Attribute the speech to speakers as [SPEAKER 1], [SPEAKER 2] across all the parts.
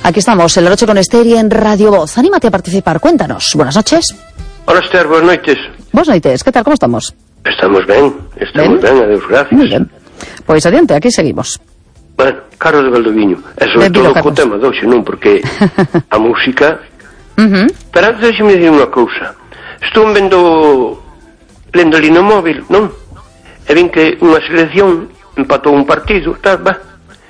[SPEAKER 1] Aquí estamos, el Orocho con Ester y en Radio Voz. Anímate a participar, cuéntanos. Buenas noches.
[SPEAKER 2] Hola, Ester, buenas noites.
[SPEAKER 1] Buenas noites, ¿qué tal? ¿Cómo estamos?
[SPEAKER 2] Estamos ben, adeus, gracias.
[SPEAKER 1] Muy bien. Pois adiante, aquí seguimos.
[SPEAKER 2] Bueno, Carlos de Valdoviño. E sobre todo co tema de hoxe, non? Porque a música... Pero antes deixe-me dicir unha cousa. Estou lendo ali no móvil, non? E vin que unha selección empatou un partido, tal, va.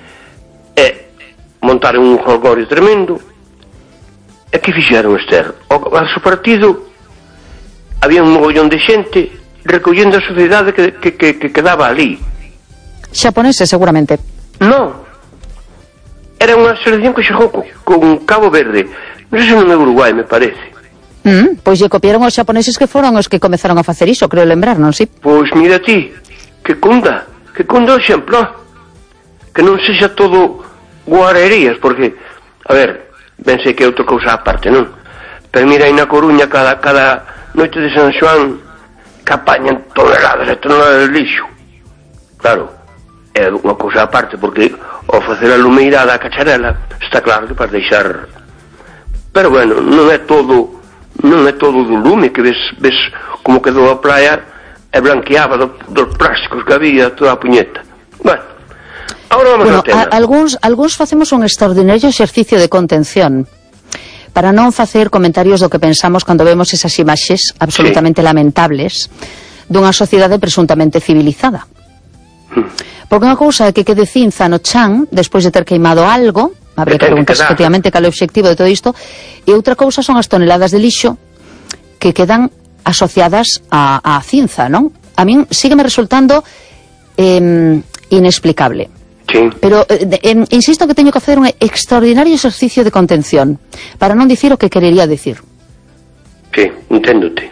[SPEAKER 2] E montaron un jolgorio tremendo. E que fixeron, Ester? Ao partido había un mogollón de xente recollendo a sociedade que quedaba ali.
[SPEAKER 1] Xaponeses, seguramente.
[SPEAKER 2] Non. Era unha selección que xogou con Cabo Verde. Non sei se non é Uruguai, me parece.
[SPEAKER 1] Pois lle copiaron os xaponeses que foron os que comezaron a facer iso, creo lembrar, non si?
[SPEAKER 2] Pois mira ti, que cunda o exemplo. Que non sexa todo guarerías, porque, a ver, ben sei que é outra cousa aparte, non? Pero mira, aí na Coruña, cada noite de San Xoán, que apañan toneladas e toneladas de lixo. Claro, é unha cousa aparte, porque ao facer a lumeirada a cacharela, está claro que para deixar... Pero bueno, non é todo do lume, que ves como quedou a praia e blanqueaba dos plásticos que había toda a puñeta. Bueno, ahora vamos ao tema.
[SPEAKER 1] Algúns facemos un extraordinario exercicio de contención para non facer comentarios do que pensamos cando vemos esas imaxes absolutamente lamentables dunha sociedade presuntamente civilizada. Porque unha cousa é que quede cinza no chan despois de ter queimado algo, habría que preguntarse efectivamente cal é o obxectivo de todo isto, e outra cousa son as toneladas de lixo que quedan asociadas a cinza, non? A min sígueme resultando inexplicable.
[SPEAKER 2] Sí.
[SPEAKER 1] Pero insisto que teño que facer un extraordinario exercicio de contención para non dicir o que querería dicir.
[SPEAKER 2] Sí, enténdote.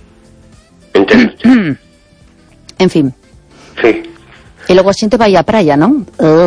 [SPEAKER 1] En fin.
[SPEAKER 2] Sí.
[SPEAKER 1] E logo a xente vai á praia, non?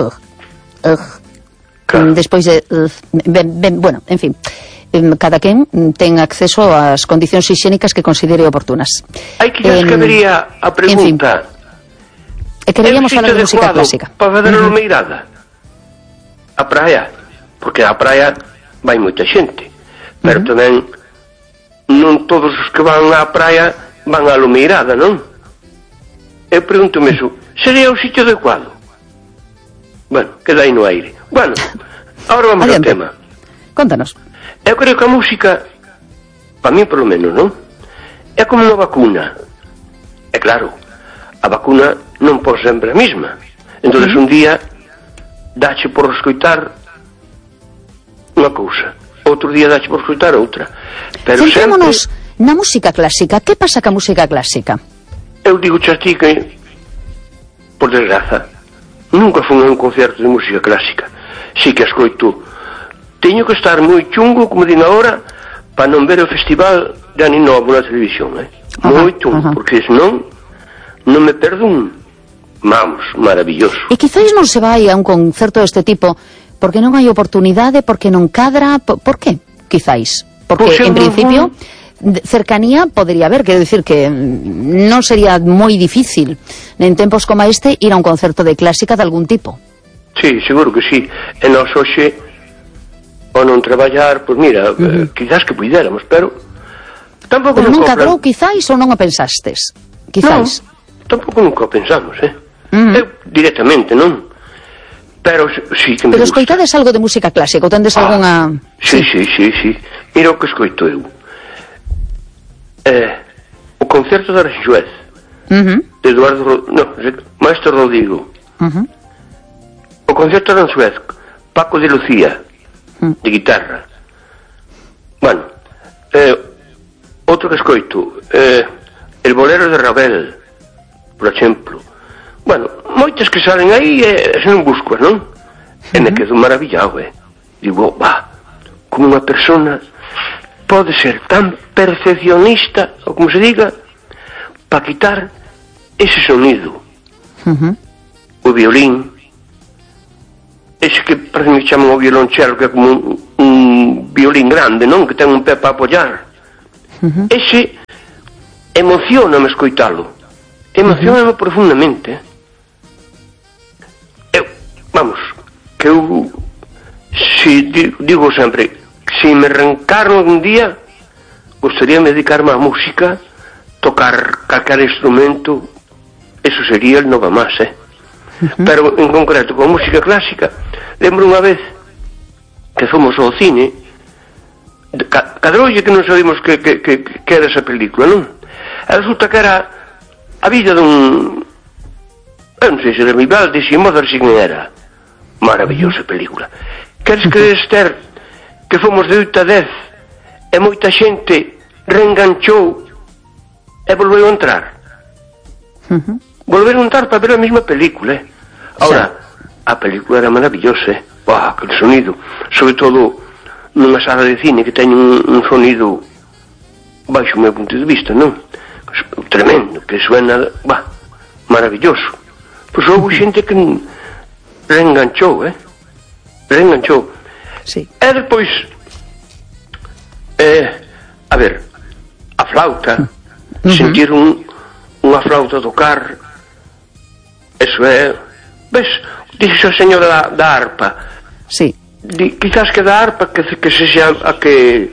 [SPEAKER 2] Claro.
[SPEAKER 1] Despois de... bueno, en fin. Cada quen ten acceso ás condicións higiénicas que considere oportunas.
[SPEAKER 2] Hai que que habería a pregunta...
[SPEAKER 1] E queríamos falar de música clásica.
[SPEAKER 2] Para fazer a lumeirada? A praia? Porque a praia vai moita xente. Pero tamén non todos os que van á praia van á lumeirada, non? Eu pregúntome iso. Sería o sitio adecuado? Bueno, queda aí no aire. Bueno, agora vamos ao tema.
[SPEAKER 1] Contanos.
[SPEAKER 2] Eu creo que a música, para mí polo menos, non? É como unha vacuna. É claro, a vacuna non pode sempre a mesma. Entón un día dache por escoitar unha cousa, outro día dache por escoitar outra. Pero
[SPEAKER 1] centrémonos na música clásica. Que pasa ca música clásica?
[SPEAKER 2] Eu digo a ti que, por desgraza, nunca fui a un concerto de música clásica. Si que escoito. Teño que estar moi chungo, como din agora, para non ver o festival de Ani Novo na televisión, moi chungo, porque senón non me perdo un... Vamos, maravilloso.
[SPEAKER 1] E quizáis non se vai a un concerto deste tipo porque non hai oportunidade, porque non cadra, por que? Quizáis. Porque, en principio, cercanía podría haber, quero dicir que non sería moi difícil en tempos como este ir a un concerto de clásica de algún tipo.
[SPEAKER 2] Sí, seguro que sí. E nós hoxe ou non traballar, pois mira, quizás que puidéramos, pero tampouco
[SPEAKER 1] pero nunca cadrou, quizáis, ou non o pensastes? Quizáis.
[SPEAKER 2] Non, tampouco nunca o pensamos, Eu directamente, non? Pero sí que me gusta.
[SPEAKER 1] Pero escoitades algo de música clásica, ou tendes algunha...
[SPEAKER 2] Sí. Mira o que escoito eu. O concerto de Aranjuez, de Eduardo... Maestro Rodrigo. O concerto de Aranjuez, Paco de Lucía, de guitarra. Bueno, outro que escoito, el bolero de Ravel, por exemplo. Bueno, moitas que salen aí e se non busco, non? E me quedo maravillado, Digo, como unha persona pode ser tan perfeccionista, ou como se diga, para quitar ese sonido. O violín, ese que parece que chaman o violonchelo, que é como un violín grande, non? Que ten un pé para apoiar. Ese emocioname escoitalo. Emocioname profundamente. Vamos, que eu si, digo sempre, si me reencarno algún día, gustaría dedicarme a música, tocar calquer instrumento, eso sería el nova más, Pero en concreto con música clásica, lembro unha vez que fomos ao cine, cadroulle que non sabíamos que era esa película, non? E resulta que era a vida dun, eu non sei se era Vivaldi, se Mozart, se non era. Maravillosa película. Queres que Esther, que fomos de 8 a 10 e moita xente reenganchou e volveu a entrar. Volveron a entrar para ver a mesma película, Ahora, a película era maravillosa, aquel sonido, sobre todo nunha sala de cine que ten un sonido baixo o meu punto de vista, non? Tremendo, que suena, maravilloso. Pois houve xente que reenganchou, reenganchou.
[SPEAKER 1] Sí.
[SPEAKER 2] E depois, a ver, a flauta, sentir unha flauta tocar, eso ves, dixo a señora da arpa.
[SPEAKER 1] Sí.
[SPEAKER 2] Quizás que da arpa que sexa a que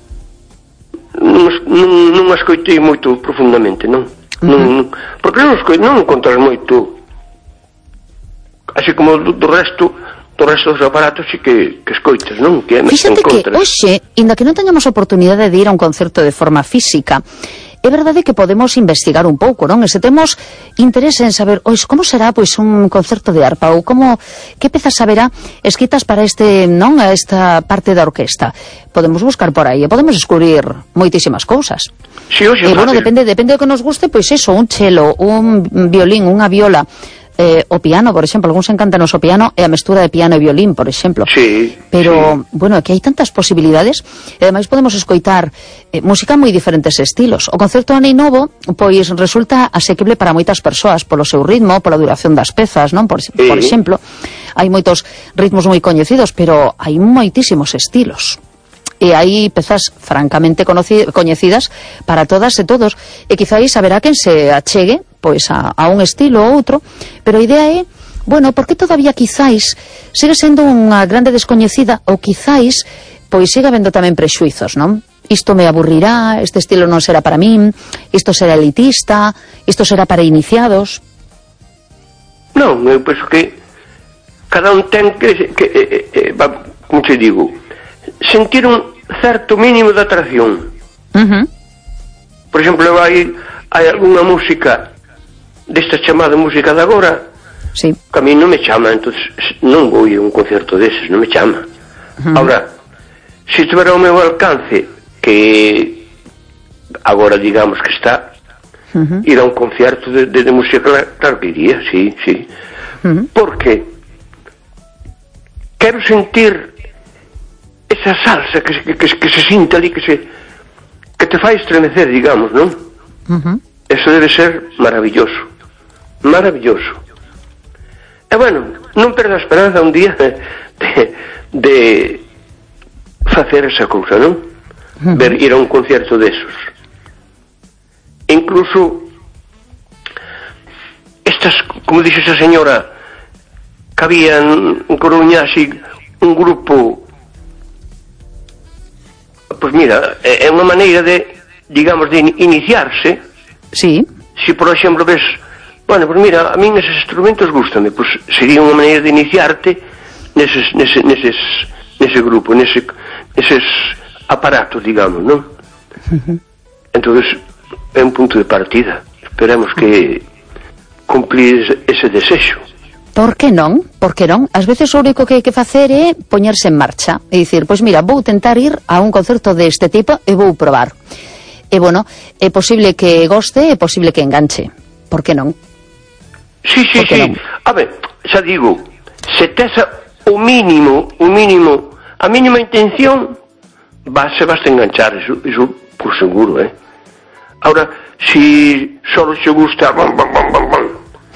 [SPEAKER 2] non a escoitei moito profundamente, non? Porque non encontras moito, así como do resto dos aparatos sí que escoitas, non?
[SPEAKER 1] Fíxate que hoxe, inda que non teñamos oportunidade de ir a un concerto de forma física, é verdade que podemos investigar un pouco, non? E se temos interese en saber, como será pois un concerto de arpa ou que pezas haberá escritas para esta parte da orquesta. Podemos buscar por aí e podemos descubrir moitísimas cousas.
[SPEAKER 2] Sí, hoxe
[SPEAKER 1] e bueno, depende do que nos guste, pois eso, un chelo, un violín, unha viola, o piano, por exemplo, algúns encantanos o piano e a mestura de piano e violín, por exemplo.
[SPEAKER 2] Sí.
[SPEAKER 1] Pero, bueno, aquí hai tantas posibilidades e ademais podemos escoitar música moi diferentes estilos. O concerto Anei Novo, pois, resulta asequible para moitas persoas polo seu ritmo, pola duración das pezas, non? Por exemplo, hai moitos ritmos moi coñecidos, pero hai moitísimos estilos. E hai pezas francamente coñecidas para todas e todos, e quizáis haberá quen se achegue pois a un estilo ou outro, pero a idea é, bueno, porque todavía quizáis sigue sendo unha grande descoñecida, ou quizáis pois siga habendo tamén prexuizos, non? Isto me aburrirá, este estilo non será para min, isto será elitista, isto será para iniciados.
[SPEAKER 2] Non, eu penso que cada un ten que como te digo, sentir un certo mínimo de atracción. Por exemplo, hai algunha música desta chamada música de agora,
[SPEAKER 1] sí,
[SPEAKER 2] que a mí non me chama, entonces non vou ir a un concerto deses, non me chama. Ahora, se estiver ao meu alcance, que agora digamos que está, ir a un concerto de música, claro que iría, sí. Porque quero sentir esa salsa que se sinta ali, que te fai estremecer, digamos, non? Eso debe ser maravilloso. Maravilloso. E bueno, non perda a esperanza un día de facer esa cousa, non? Ir a un concierto desos. Incluso estas, como dixo esa señora, que había en Coruña así un grupo, pois mira, é unha maneira de, digamos, de iniciarse.
[SPEAKER 1] Sí.
[SPEAKER 2] Si, por exemplo, ves, bueno, pues mira, a min eses instrumentos gústame, pues sería unha maneira de iniciarte nese grupo, neses aparatos, digamos, non? Entonces, é un punto de partida. Esperemos que cumplir ese desexo.
[SPEAKER 1] Por que non? Por que non? Ás veces o único que hai que facer é poñerse en marcha e dicir, pois mira, vou tentar ir a un concerto deste tipo e vou probar. E bueno, é posible que goste, é posible que enganche. Por que non?
[SPEAKER 2] Sí. A ver, xa digo, se tes a mínima intención, vas a enganchar, eso por seguro, Ahora, si solo se gusta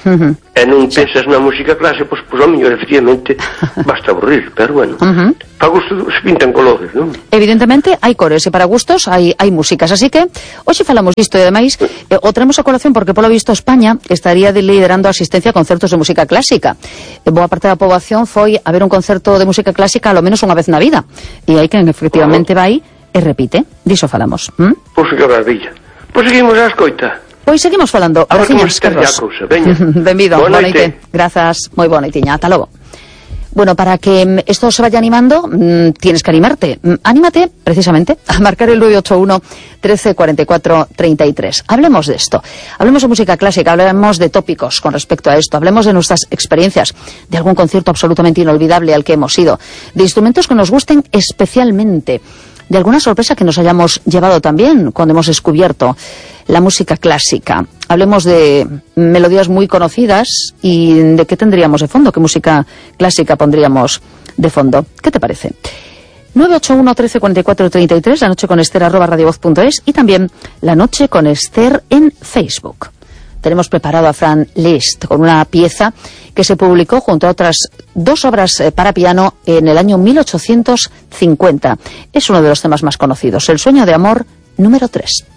[SPEAKER 2] e non pensas na música clásica, pois ao mellor efectivamente basta aburrir, pero bueno, para gusto se pintan colores, non?
[SPEAKER 1] Evidentemente hai cores e para gustos hai músicas, así que hoxe falamos disto e ademais o traemos a colación porque polo visto España estaría liderando a asistencia a concertos de música clásica. Boa parte da poboación foi a ver un concerto de música clásica alo menos unha vez na vida, e hai quen efectivamente vai e repite, diso falamos.
[SPEAKER 2] Pois que maravilla. Pois seguimos a escoita.
[SPEAKER 1] Pois seguimos falando. Graciñas, Carlos. Benvido, boa noite. Grazas, moi boa noitiña, ata logo. Bueno, para que esto se vaya animando, tienes que animarte. Anímate, precisamente, a marcar el 981 13 44 33. Hablemos de esto. Hablemos de música clásica, hablemos de tópicos con respecto a esto, hablemos de nuestras experiencias, de algún concierto absolutamente inolvidable al que hemos ido, de instrumentos que nos gusten especialmente, de alguna sorpresa que nos hayamos llevado también cuando hemos descubierto la música clásica. Hablemos de melodías muy conocidas y de qué tendríamos de fondo, qué música clásica pondríamos de fondo. ¿Qué te parece? 981 13 44 33, La Noche con Ester @radiovoz.es y también La Noche con Ester en Facebook. Tenemos preparado a Franz Liszt con una pieza que se publicó junto a otras 2 obras para piano en el año 1850. Es uno de los temas más conocidos, El sueño de amor número 3.